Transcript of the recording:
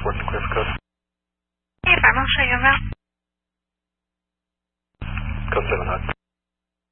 Airport and clear for code. Hey, Farm, I'll show you around. Code 7 hot.